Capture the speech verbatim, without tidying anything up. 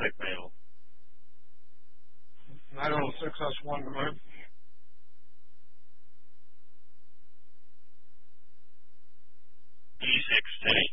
mail. nine oh six S one, go ahead. D six ten eight.